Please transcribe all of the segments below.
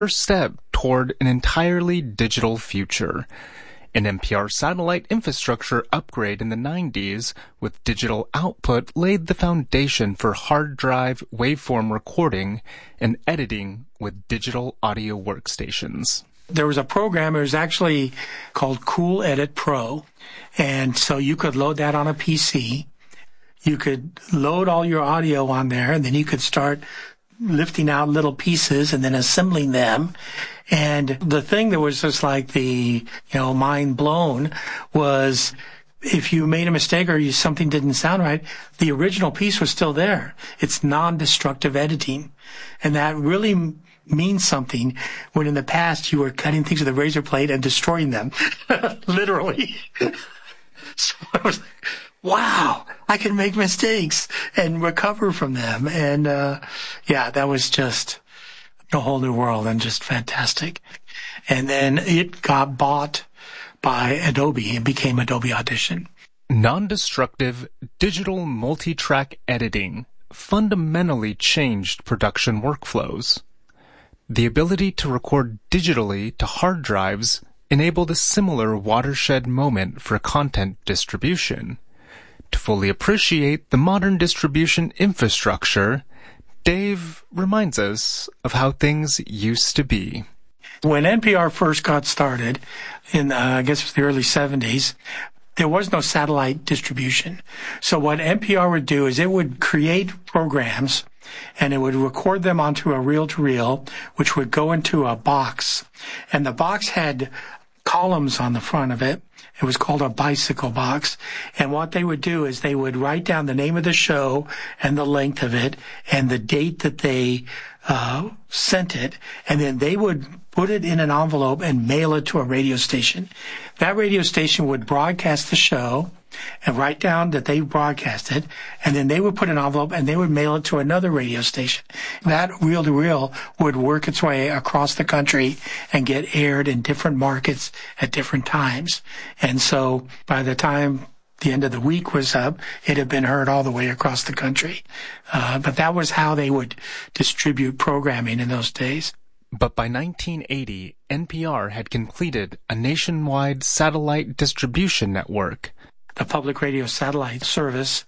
first step toward an entirely digital future. An NPR satellite infrastructure upgrade in the 90s with digital output laid the foundation for hard drive waveform recording and editing with digital audio workstations. There was a program, it was actually called Cool Edit Pro, and so you could load that on a PC. You could load all your audio on there, and then you could start lifting out little pieces and then assembling them. And the thing that was just like the, mind blown was if you made a mistake or something didn't sound right, the original piece was still there. It's non-destructive editing. And that really means something when in the past you were cutting things with a razor blade and destroying them. Literally. So I was like, wow, I can make mistakes and recover from them. And, that was just a whole new world and just fantastic. And then it got bought by Adobe and became Adobe Audition. Non-destructive digital multi-track editing fundamentally changed production workflows. The ability to record digitally to hard drives enabled a similar watershed moment for content distribution. To fully appreciate the modern distribution infrastructure, Dave reminds us of how things used to be. When NPR first got started in, the early 70s, there was no satellite distribution. So what NPR would do is it would create programs and it would record them onto a reel-to-reel, which would go into a box. And the box had columns on the front of it. It was called a bicycle box. And what they would do is they would write down the name of the show and the length of it and the date that they sent it. And then they would put it in an envelope and mail it to a radio station. That radio station would broadcast the show and write down that they broadcast it, and then they would put an envelope and they would mail it to another radio station. That reel-to-reel would work its way across the country and get aired in different markets at different times. And so by the time the end of the week was up, it had been heard all the way across the country. But that was how they would distribute programming in those days. But by 1980, NPR had completed a nationwide satellite distribution network. The Public Radio Satellite Service,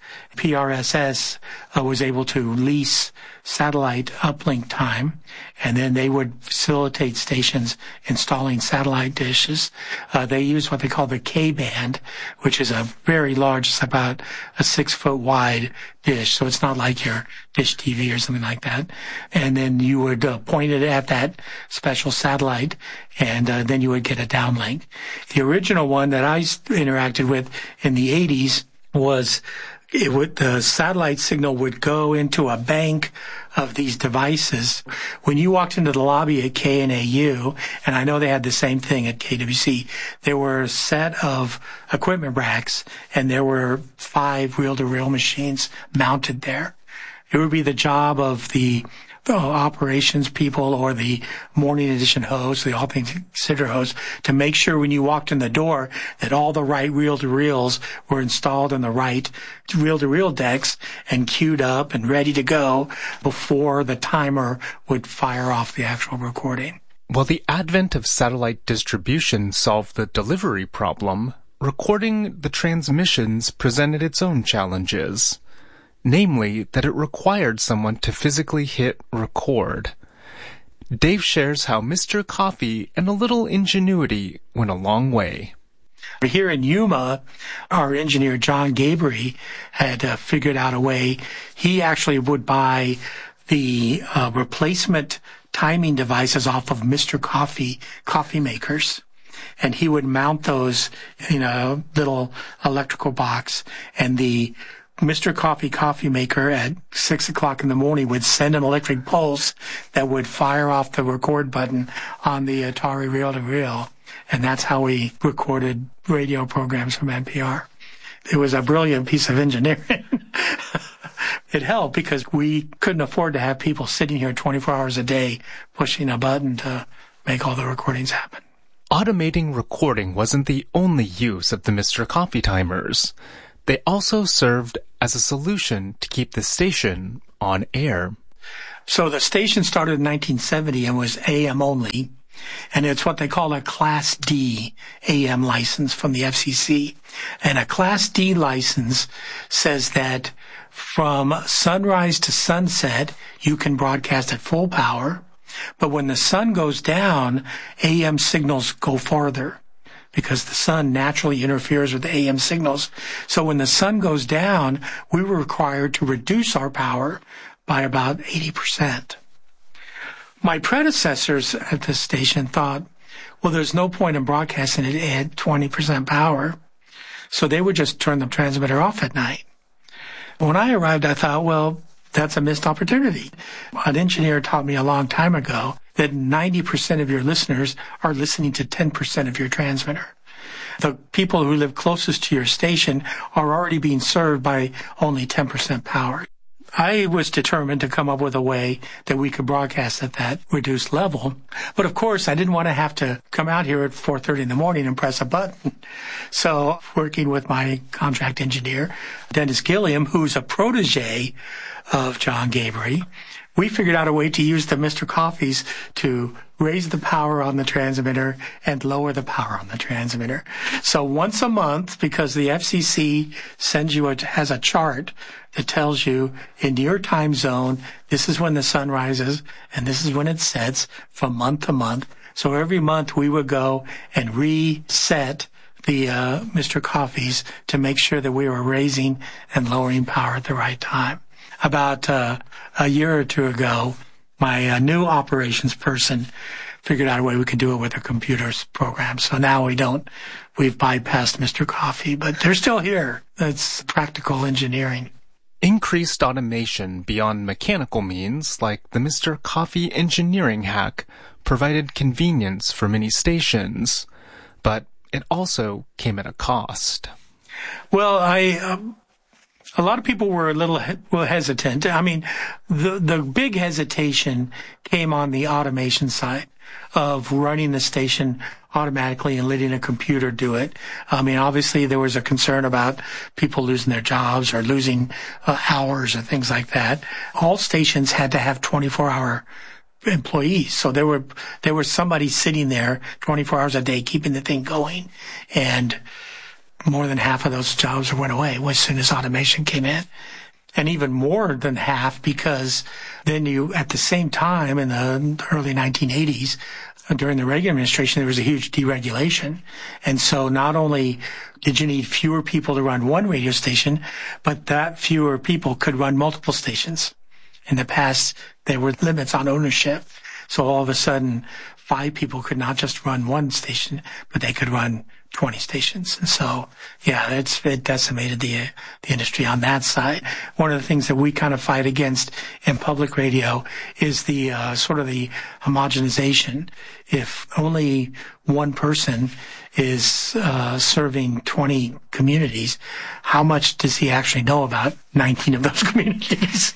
PRSS, was able to lease satellite uplink time, and then they would facilitate stations installing satellite dishes. They use what they call the K-band, which is a very large, it's about a 6-foot wide dish, so it's not like your dish TV or something like that. And then you would point it at that special satellite, and then you would get a downlink. The original one that I interacted with in the 80s was the satellite signal would go into a bank of these devices. When you walked into the lobby at KNAU, and I know they had the same thing at KWC, there were a set of equipment racks, and there were 5 reel-to-reel machines mounted there. It would be the job of the operations people or the morning edition host, the All Things Considered host, to make sure when you walked in the door that all the right reel-to-reels were installed in the right reel-to-reel decks and queued up and ready to go before the timer would fire off the actual recording. While the advent of satellite distribution solved the delivery problem, recording the transmissions presented its own challenges. Namely, that it required someone to physically hit record. Dave shares how Mr. Coffee and a little ingenuity went a long way. Here in Yuma, our engineer, John Gabry, had figured out a way. He actually would buy the replacement timing devices off of Mr. Coffee makers. And he would mount those in a little electrical box, and the Mr. Coffee maker at 6 o'clock in the morning would send an electric pulse that would fire off the record button on the Atari reel-to-reel. And that's how we recorded radio programs from NPR. It was a brilliant piece of engineering. It helped because we couldn't afford to have people sitting here 24 hours a day pushing a button to make all the recordings happen. Automating recording wasn't the only use of the Mr. Coffee timers. They also served as a solution to keep the station on air. So the station started in 1970 and was AM only. And it's what they call a Class D AM license from the FCC. And a Class D license says that from sunrise to sunset, you can broadcast at full power. But when the sun goes down, AM signals go farther because the sun naturally interferes with the AM signals. So when the sun goes down, we were required to reduce our power by about 80%. My predecessors at this station thought, well, there's no point in broadcasting it at 20% power. So they would just turn the transmitter off at night. When I arrived, I thought, well, that's a missed opportunity. An engineer taught me a long time ago that 90% of your listeners are listening to 10% of your transmitter. The people who live closest to your station are already being served by only 10% power. I was determined to come up with a way that we could broadcast at that reduced level. But of course, I didn't want to have to come out here at 4:30 in the morning and press a button. So working with my contract engineer, Dennis Gilliam, who's a protege of John Gabry, we figured out a way to use the Mr. Coffees to raise the power on the transmitter and lower the power on the transmitter. So once a month, because the FCC has a chart that tells you in your time zone, this is when the sun rises and this is when it sets from month to month. So every month we would go and reset the Mr. Coffees to make sure that we were raising and lowering power at the right time. About a year or two ago, my new operations person figured out a way we could do it with a computer's program. So now we've bypassed Mr. Coffee, but they're still here. That's practical engineering. Increased automation beyond mechanical means, like the Mr. Coffee engineering hack, provided convenience for many stations, but it also came at a cost. Well, a lot of people were a little hesitant. I mean, the big hesitation came on the automation side of running the station automatically and letting a computer do it. I mean, obviously there was a concern about people losing their jobs or losing hours or things like that. All stations had to have 24-hour employees. So there was somebody sitting there 24 hours a day keeping the thing going, and more than half of those jobs went away as soon as automation came in. And even more than half, because then at the same time in the early 1980s, during the Reagan administration, there was a huge deregulation. And so not only did you need fewer people to run one radio station, but that fewer people could run multiple stations. In the past, there were limits on ownership. So all of a sudden, 5 people could not just run one station, but they could run 20 stations. And so, yeah, it decimated the industry on that side. One of the things that we kind of fight against in public radio is the sort of the homogenization. If only one person is serving 20 communities, how much does he actually know about 19 of those communities?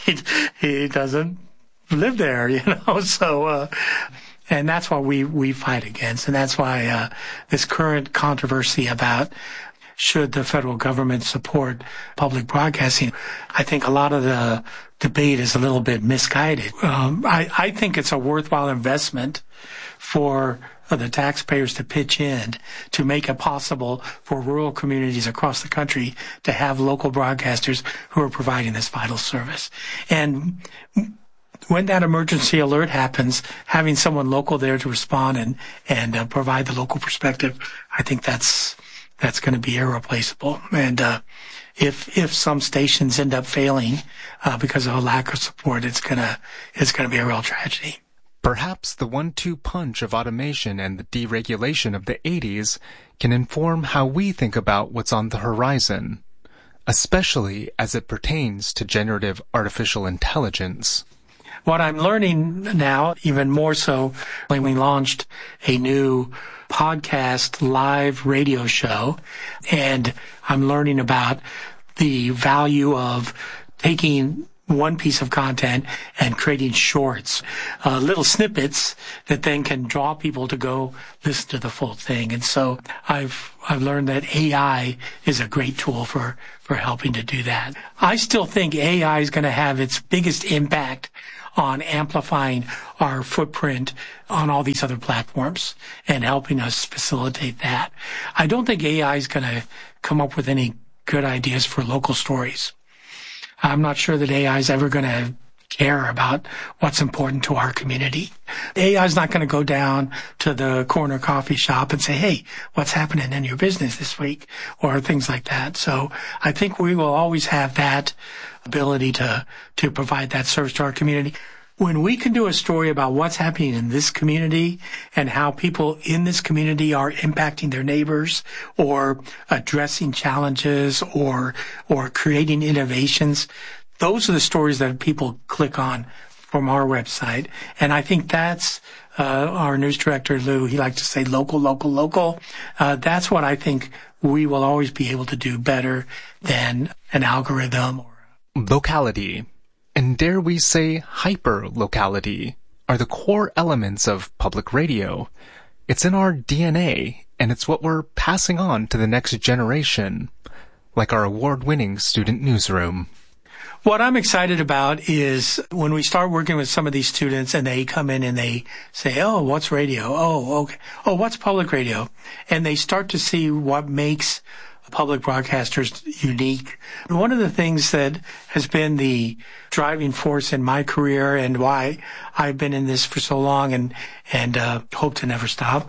He doesn't live there, you know, so and that's what we fight against. And that's why this current controversy about should the federal government support public broadcasting, I think a lot of the debate is a little bit misguided. I think it's a worthwhile investment for the taxpayers to pitch in to make it possible for rural communities across the country to have local broadcasters who are providing this vital service. And when that emergency alert happens, having someone local there to respond and provide the local perspective, I think that's going to be irreplaceable. And if some stations end up failing because of a lack of support, it's gonna be a real tragedy. Perhaps the 1-2 punch of automation and the deregulation of the 80s can inform how we think about what's on the horizon, especially as it pertains to generative artificial intelligence. What I'm learning now, even more so, when we launched a new podcast live radio show, and I'm learning about the value of taking one piece of content and creating shorts, little snippets that then can draw people to go listen to the full thing. And so I've learned that AI is a great tool for helping to do that. I still think AI is going to have its biggest impact on amplifying our footprint on all these other platforms and helping us facilitate that. I don't think AI is going to come up with any good ideas for local stories. I'm not sure that AI is ever going to care about what's important to our community. AI is not going to go down to the corner coffee shop and say, hey, what's happening in your business this week, or things like that. So I think we will always have that ability to provide that service to our community. When we can do a story about what's happening in this community and how people in this community are impacting their neighbors or addressing challenges or creating innovations, those are the stories that people click on from our website. And I think that's our news director, Lou, he likes to say local, local, local. That's what I think we will always be able to do better than an algorithm. Locality, and dare we say hyper-locality, are the core elements of public radio. It's in our DNA, and it's what we're passing on to the next generation, like our award-winning student newsroom. What I'm excited about is when we start working with some of these students and they come in and they say, oh, what's radio? Oh, okay. Oh, what's public radio? And they start to see what makes public broadcasters unique. And one of the things that has been the driving force in my career and why I've been in this for so long and hope to never stop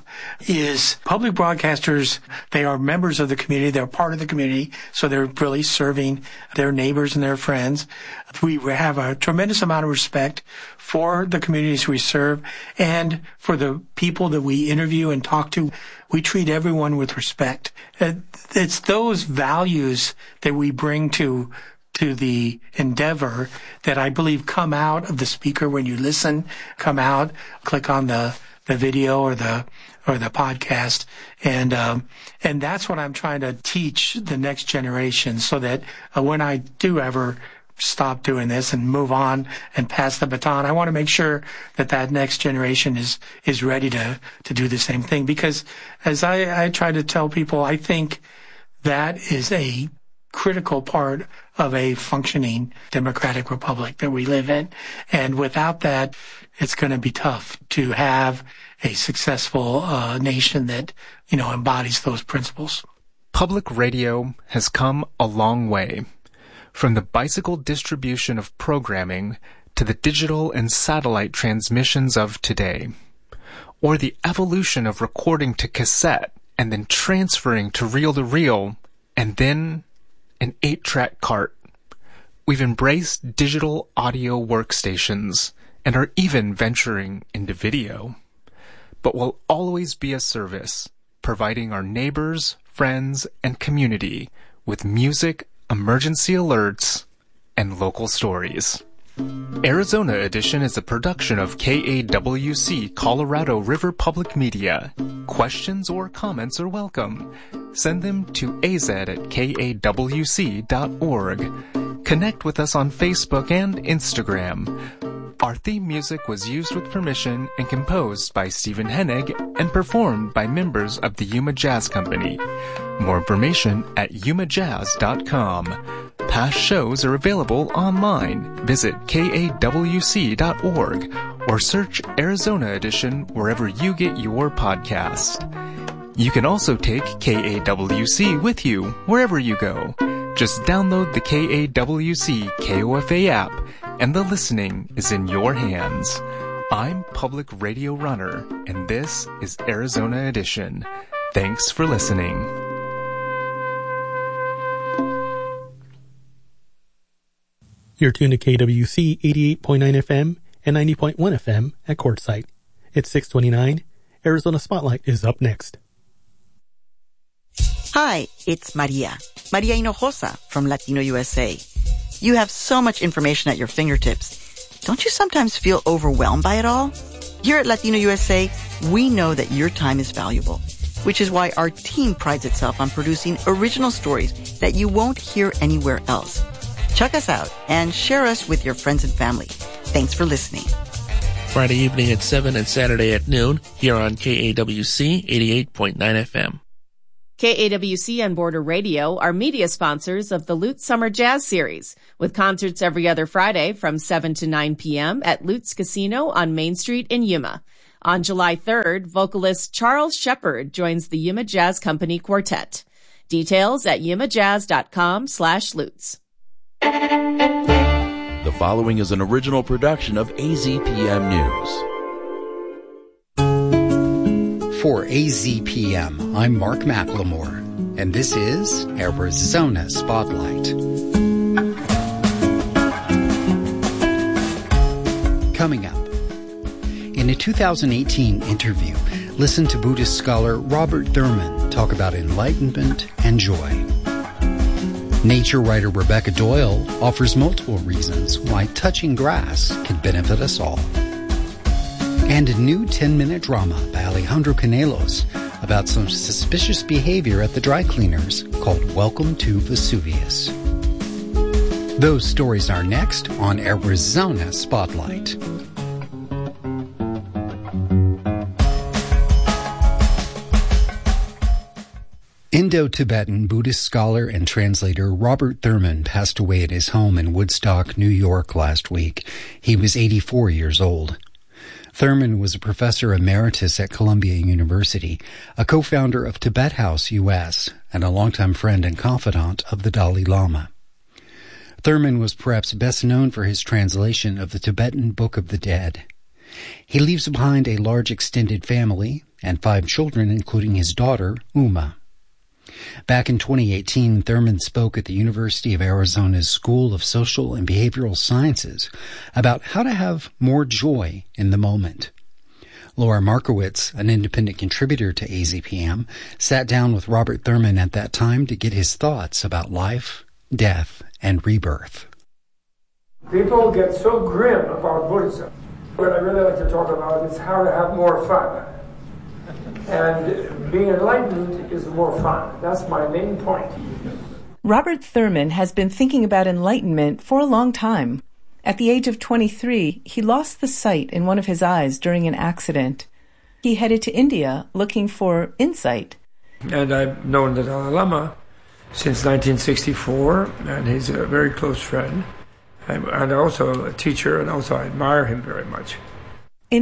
is public broadcasters. They are members of the community. They're part of the community. So they're really serving their neighbors and their friends. We have a tremendous amount of respect for the communities we serve and for the people that we interview and talk to. We treat everyone with respect. It's those values that we bring to the endeavor that I believe come out of the speaker when you listen, come out, click on the video or the podcast. And that's what I'm trying to teach the next generation so that when I do ever stop doing this and move on and pass the baton, I want to make sure that next generation is ready to do the same thing. Because as I try to tell people, I think that is a critical part of a functioning democratic republic that we live in. And without that, it's going to be tough to have a successful nation that, embodies those principles. Public radio has come a long way. From the bicycle distribution of programming to the digital and satellite transmissions of today, or the evolution of recording to cassette and then transferring to reel-to-reel, and then an 8-track cart. We've embraced digital audio workstations and are even venturing into video. But we'll always be a service, providing our neighbors, friends, and community with music, emergency alerts, and local stories. Arizona Edition is a production of KAWC Colorado River Public Media. Questions or comments are welcome. Send them to az@kawc.org. Connect with us on Facebook and Instagram. Our theme music was used with permission and composed by Stephen Hennig and performed by members of the Yuma Jazz Company. More information at yumajazz.com. Past shows are available online. Visit kawc.org or search Arizona Edition wherever you get your podcast. You can also take KAWC with you wherever you go. Just download the KAWC KOFA app and the listening is in your hands. I'm Public Radio Runner, and this is Arizona Edition. Thanks for listening. You're tuned to KWC 88.9 FM and 90.1 FM at Quartzsite. It's 6:29. Arizona Spotlight is up next. Hi, it's Maria Hinojosa from Latino USA. You have so much information at your fingertips. Don't you sometimes feel overwhelmed by it all? Here at Latino USA, we know that your time is valuable, which is why our team prides itself on producing original stories that you won't hear anywhere else. Check us out and share us with your friends and family. Thanks for listening. Friday evening at 7 and Saturday at noon here on KAWC 88.9 FM. KAWC and Border Radio are media sponsors of the Lutz Summer Jazz Series, with concerts every other Friday from 7 to 9 p.m. at Lutz Casino on Main Street in Yuma. On July 3rd, vocalist Charles Shepard joins the Yuma Jazz Company Quartet. Details at yumajazz.com/Lutz. The following is an original production of AZPM News. For AZPM, I'm Mark McLemore, and this is Arizona Spotlight. Coming up, in a 2018 interview, listen to Buddhist scholar Robert Thurman talk about enlightenment and joy. Nature writer Rebecca Doyle offers multiple reasons why touching grass can benefit us all. And a new 10-minute drama by Alejandro Canelos about some suspicious behavior at the dry cleaners called Welcome to Vesuvius. Those stories are next on Arizona Spotlight. Indo-Tibetan Buddhist scholar and translator Robert Thurman passed away at his home in Woodstock, New York last week. He was 84 years old. Thurman was a professor emeritus at Columbia University, a co-founder of Tibet House U.S., and a longtime friend and confidant of the Dalai Lama. Thurman was perhaps best known for his translation of the Tibetan Book of the Dead. He leaves behind a large extended family and 5 children, including his daughter, Uma. Back in 2018, Thurman spoke at the University of Arizona's School of Social and Behavioral Sciences about how to have more joy in the moment. Laura Markowitz, an independent contributor to AZPM, sat down with Robert Thurman at that time to get his thoughts about life, death, and rebirth. People get so grim about Buddhism. What I really like to talk about is how to have more fun. And being enlightened is more fun. That's my main point. Robert Thurman has been thinking about enlightenment for a long time. At the age of 23, he lost the sight in one of his eyes during an accident. He headed to India looking for insight. And I've known the Dalai Lama since 1964, and he's a very close friend, and also a teacher, and also I admire him very much. In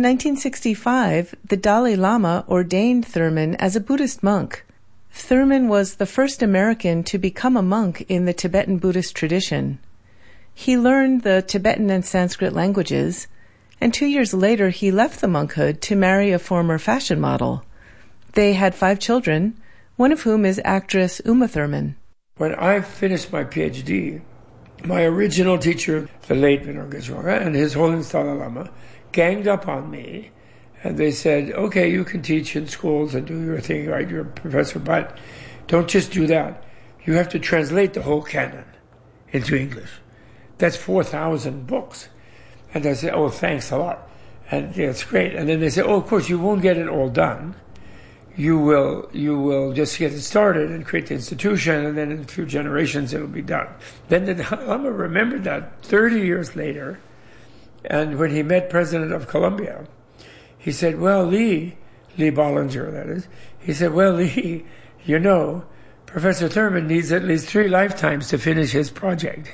1965, the Dalai Lama ordained Thurman as a Buddhist monk. Thurman was the first American to become a monk in the Tibetan Buddhist tradition. He learned the Tibetan and Sanskrit languages, and 2 years later he left the monkhood to marry a former fashion model. They had 5 children, one of whom is actress Uma Thurman. When I finished my PhD, my original teacher, the late Vener Geshe-la, and His Holiness Dalai Lama, ganged up on me, and they said, okay, you can teach in schools and do your thing, right? You're a professor, but don't just do that. You have to translate the whole canon into English. That's 4,000 books. And I said, oh, thanks a lot. And yeah, it's great. And then they said, oh, of course, you won't get it all done. You will just get it started and create the institution, and then in a few generations it'll be done. Then the Dalai Lama remembered that 30 years later. And when he met President of Columbia, he said, well, Lee Bollinger, that is, he said, well, Lee, you know, Professor Thurman needs at least 3 lifetimes to finish his project.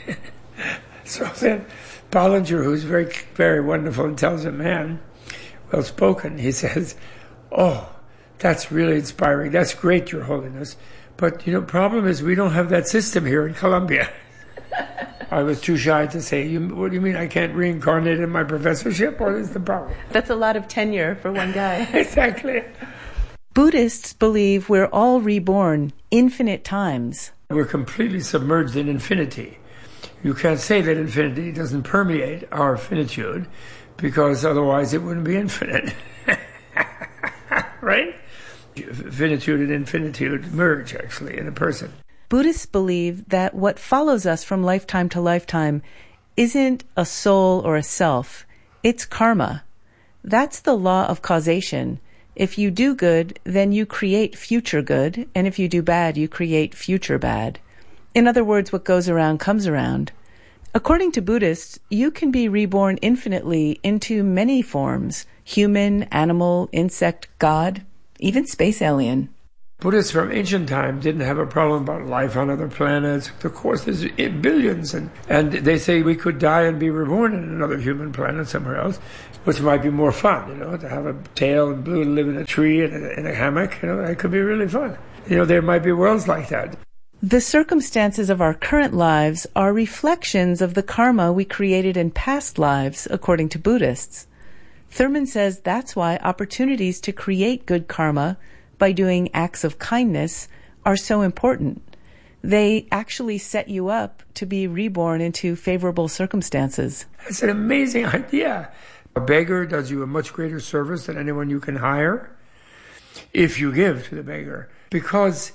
So then Bollinger, who's a very, very wonderful, intelligent man, well-spoken, he says, oh, that's really inspiring. That's great, Your Holiness. But, you know, problem is we don't have that system here in Columbia. I was too shy to say, what do you mean I can't reincarnate in my professorship? What is the problem? That's a lot of tenure for one guy. Exactly. Buddhists believe we're all reborn infinite times. We're completely submerged in infinity. You can't say that infinity doesn't permeate our finitude, because otherwise it wouldn't be infinite. Right? Finitude and infinitude merge, actually, in a person. Buddhists believe that what follows us from lifetime to lifetime isn't a soul or a self. It's karma. That's the law of causation. If you do good, then you create future good, and if you do bad, you create future bad. In other words, what goes around comes around. According to Buddhists, you can be reborn infinitely into many forms: human, animal, insect, God, even space alien. Buddhists from ancient times didn't have a problem about life on other planets. Of course, there's billions, and they say we could die and be reborn in another human planet somewhere else, which might be more fun, to have a tail and blue, live in a tree in a hammock, that could be really fun. There might be worlds like that. The circumstances of our current lives are reflections of the karma we created in past lives, according to Buddhists. Thurman says that's why opportunities to create good karma by doing acts of kindness are so important. They actually set you up to be reborn into favorable circumstances. That's an amazing idea. A beggar does you a much greater service than anyone you can hire if you give to the beggar. Because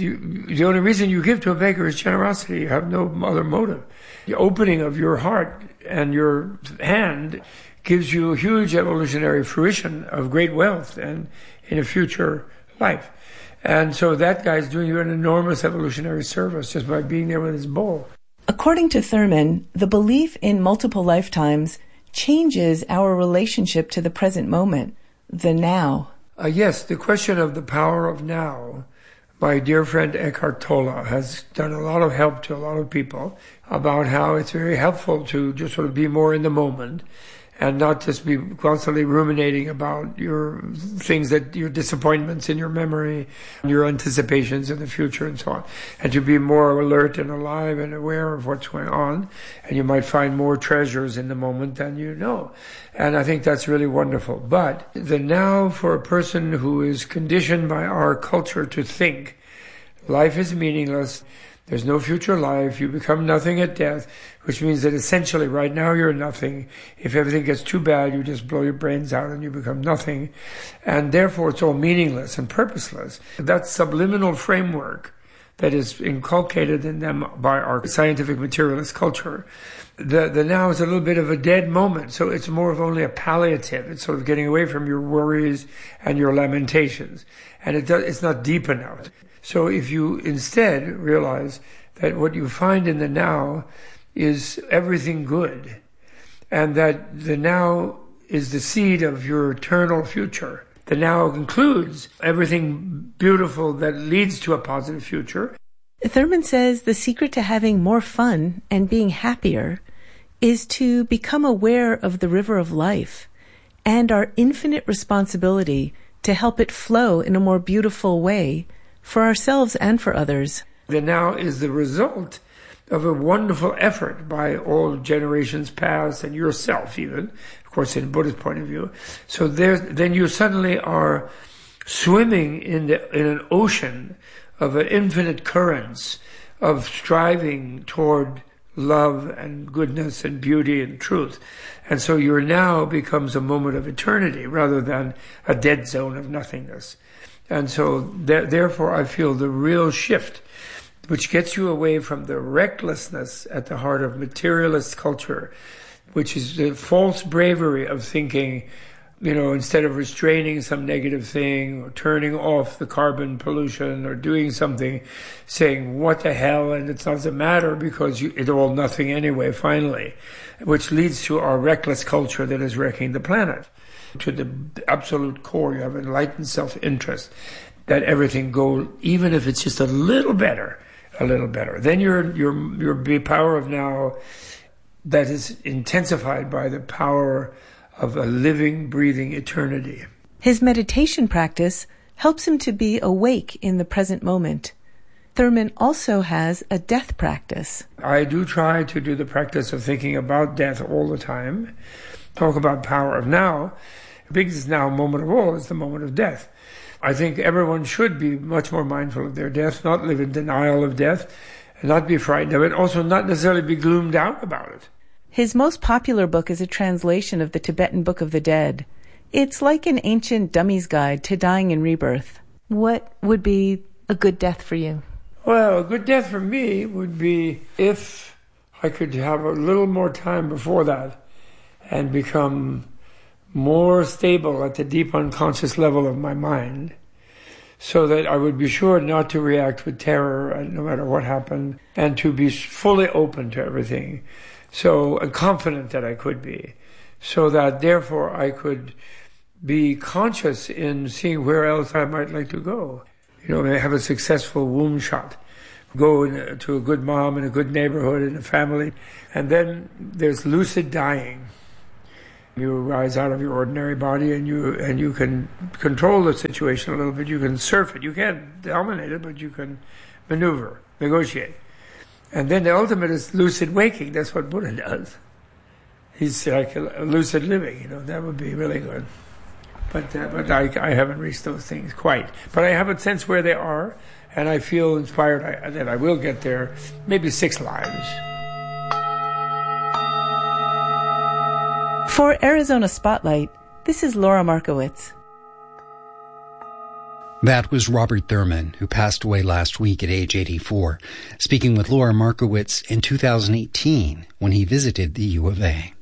the only reason you give to a beggar is generosity. You have no other motive. The opening of your heart and your hand gives you a huge evolutionary fruition of great wealth and in a future life. And so that guy's doing you an enormous evolutionary service just by being there with his bowl. According to Thurman, the belief in multiple lifetimes changes our relationship to the present moment, the now. Yes, the question of the power of now, my dear friend Eckhart Tolle has done a lot of help to a lot of people about how it's very helpful to just sort of be more in the moment and not just be constantly ruminating about your things, your disappointments in your memory, your anticipations in the future and so on. And to be more alert and alive and aware of what's going on. And you might find more treasures in the moment than you know. And I think that's really wonderful. But the now, for a person who is conditioned by our culture to think life is meaningless, there's no future life, you become nothing at death, which means that essentially right now you're nothing. If everything gets too bad, you just blow your brains out and you become nothing. And therefore it's all meaningless and purposeless. That subliminal framework that is inculcated in them by our scientific materialist culture, the now is a little bit of a dead moment. So it's more of only a palliative. It's sort of getting away from your worries and your lamentations. And it's not deep enough. So if you instead realize that what you find in the now is everything good, and that the now is the seed of your eternal future, the now includes everything beautiful that leads to a positive future. Thurman says the secret to having more fun and being happier is to become aware of the river of life and our infinite responsibility to help it flow in a more beautiful way for ourselves and for others. The now is the result of a wonderful effort by all generations past and yourself even, of course in Buddhist point of view. So then you suddenly are swimming in an ocean of an infinite currents of striving toward love and goodness and beauty and truth. And so your now becomes a moment of eternity rather than a dead zone of nothingness. And so therefore I feel the real shift, which gets you away from the recklessness at the heart of materialist culture, which is the false bravery of thinking, instead of restraining some negative thing or turning off the carbon pollution or doing something, saying, what the hell, and it doesn't matter because it's all nothing anyway, finally, which leads to our reckless culture that is wrecking the planet. To the absolute core, you have enlightened self-interest, that everything go, even if it's just a little better. Then your power of now that is intensified by the power of a living, breathing eternity. His meditation practice helps him to be awake in the present moment. Thurman also has a death practice. I do try to do the practice of thinking about death all the time. Talk about power of now. The biggest now moment of all is the moment of death. I think everyone should be much more mindful of their death, not live in denial of death, and not be frightened of it, also not necessarily be gloomed out about it. His most popular book is a translation of the Tibetan Book of the Dead. It's like an ancient dummy's guide to dying and rebirth. What would be a good death for you? Well, a good death for me would be if I could have a little more time before that and become more stable at the deep unconscious level of my mind, so that I would be sure not to react with terror no matter what happened, and to be fully open to everything, so confident that I could be, so that therefore I could be conscious in seeing where else I might like to go. have a successful womb shot. Go to a good mom in a good neighborhood in a family. And then there's lucid dying. You rise out of your ordinary body and you can control the situation a little bit. You can surf it. You can't dominate it, but you can maneuver, negotiate. And then the ultimate is lucid waking. That's what Buddha does. He's like a lucid living. That would be really good. But I haven't reached those things quite. But I have a sense where they are, and I feel inspired that I will get there, maybe 6 lives. For Arizona Spotlight, this is Laura Markowitz. That was Robert Thurman, who passed away last week at age 84, speaking with Laura Markowitz in 2018 when he visited the U of A.